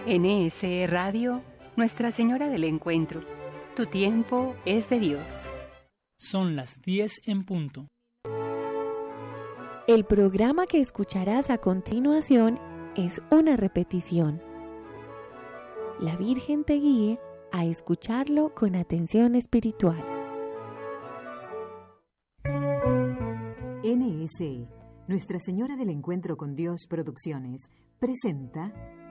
NSE Radio, Nuestra Señora del Encuentro. Tu tiempo es de Dios. Son las 10 en punto. El programa que escucharás a continuación es una repetición. La Virgen te guíe a escucharlo con atención espiritual. NSE, Nuestra Señora del Encuentro con Dios Producciones, presenta